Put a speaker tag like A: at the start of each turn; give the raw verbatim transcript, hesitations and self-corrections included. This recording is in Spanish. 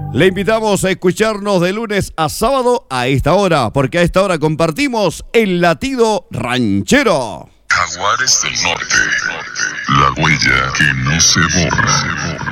A: Le invitamos a escucharnos de lunes a sábado a esta hora, porque a esta hora compartimos el latido ranchero.
B: Jaguares del Norte, la huella que no se borra.